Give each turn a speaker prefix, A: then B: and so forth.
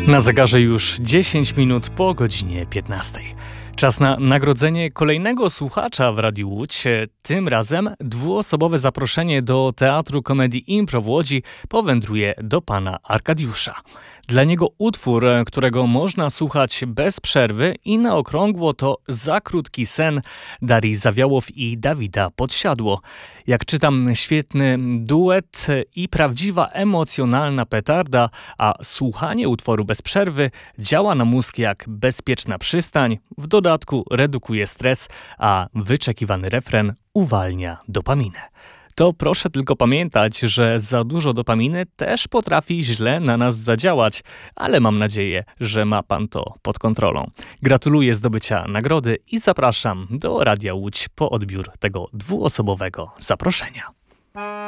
A: Na zegarze już 10 minut po godzinie 15. Czas na nagrodzenie kolejnego słuchacza w Radiu Łódź. Tym razem dwuosobowe zaproszenie do Teatru Komedii Impro w Łodzi powędruje do pana Arkadiusza. Dla niego utwór, którego można słuchać bez przerwy i na okrągło, to Za krótki sen Darii Zawiałow i Dawida Podsiadło. Jak czytam, świetny duet i prawdziwa emocjonalna petarda, a słuchanie utworu bez przerwy działa na mózg jak bezpieczna przystań, w dodatku redukuje stres, a wyczekiwany refren uwalnia dopaminę. To proszę tylko pamiętać, że za dużo dopaminy też potrafi źle na nas zadziałać, ale mam nadzieję, że ma pan to pod kontrolą. Gratuluję zdobycia nagrody i zapraszam do Radia Łódź po odbiór tego dwuosobowego zaproszenia.